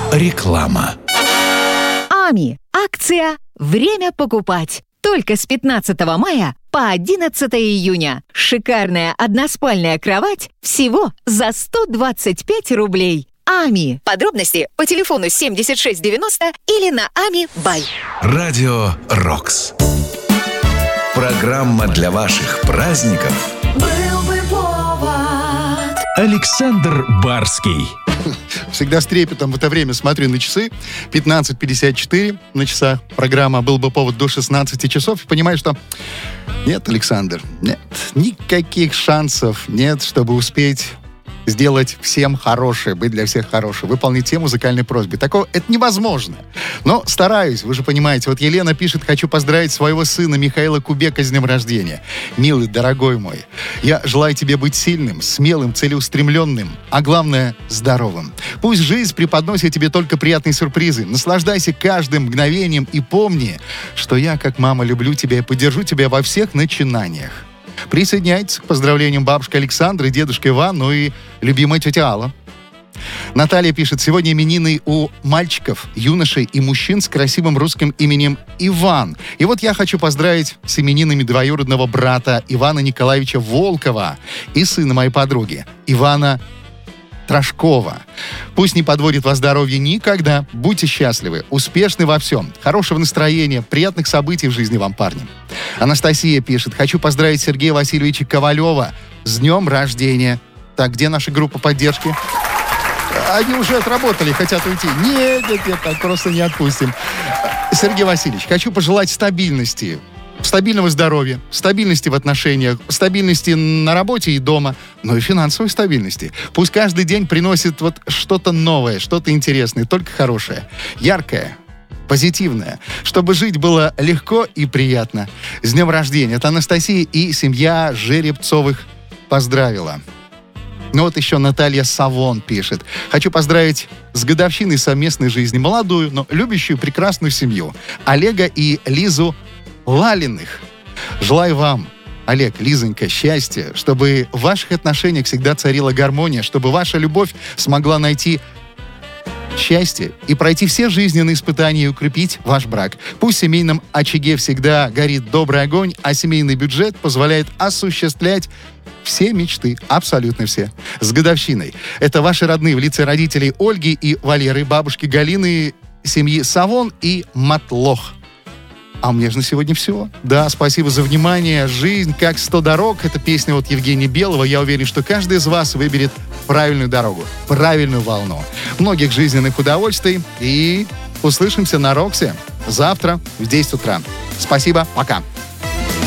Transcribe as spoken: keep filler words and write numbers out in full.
Реклама. АМИ. Акция «Время покупать». Только с пятнадцатого мая по одиннадцатое июня. Шикарная односпальная кровать всего за сто двадцать пять рублей. АМИ. Подробности по телефону семьдесят шесть девяносто или на ами бай. Радио «Рокс». Программа для ваших праздников. Был бы повод. Александр Барский. Всегда с трепетом в это время смотрю на часы. пятнадцать пятьдесят четыре на часах. Программа «Был бы повод» до шестнадцати часов. И понимаю, что нет, Александр, нет, никаких шансов нет, чтобы успеть сделать всем хорошее, быть для всех хорошим, выполнить все музыкальные просьбы. Такого это невозможно. Но стараюсь, вы же понимаете. Вот Елена пишет: хочу поздравить своего сына Михаила Кубека с днем рождения. Милый, дорогой мой, я желаю тебе быть сильным, смелым, целеустремленным, а главное, здоровым. Пусть жизнь преподносит тебе только приятные сюрпризы. Наслаждайся каждым мгновением и помни, что я, как мама, люблю тебя и поддержу тебя во всех начинаниях. Присоединяйтесь к поздравлениям бабушка Александра, дедушка Иван, ну и любимая тетя Алла. Наталья пишет: сегодня именины у мальчиков, юношей и мужчин с красивым русским именем Иван. И вот я хочу поздравить с именинами двоюродного брата Ивана Николаевича Волкова и сына моей подруги Ивана Трошкова. Пусть не подводит вас здоровье никогда. Будьте счастливы, успешны во всем. Хорошего настроения, приятных событий в жизни вам, парни. Анастасия пишет: хочу поздравить Сергея Васильевича Ковалева с днем рождения. Так, где наша группа поддержки? Они уже отработали, хотят уйти. Нет, нет, нет, так просто не отпустим. Сергей Васильевич, хочу пожелать стабильности. Стабильного здоровья, стабильности в отношениях, стабильности на работе и дома, но и финансовой стабильности. Пусть каждый день приносит вот что-то новое, что-то интересное, только хорошее, яркое, позитивное, чтобы жить было легко и приятно. С днем рождения! Это Анастасия и семья Жеребцовых поздравила. Ну вот еще Наталья Савон пишет: хочу поздравить с годовщиной совместной жизни молодую, но любящую прекрасную семью Олега и Лизу Лалиных. Желаю вам, Олег, Лизонька, счастья, чтобы в ваших отношениях всегда царила гармония, чтобы ваша любовь смогла найти счастье и пройти все жизненные испытания и укрепить ваш брак. Пусть в семейном очаге всегда горит добрый огонь, а семейный бюджет позволяет осуществлять все мечты, абсолютно все. С годовщиной. Это ваши родные в лице родителей Ольги и Валеры, бабушки Галины, семьи Савон и Матлох. А мне же на сегодня все. Да, спасибо за внимание. «Жизнь как сто дорог» — это песня от Евгения Белого. Я уверен, что каждый из вас выберет правильную дорогу, правильную волну. Многих жизненных удовольствий. И услышимся на Роксе завтра в десять утра. Спасибо, пока.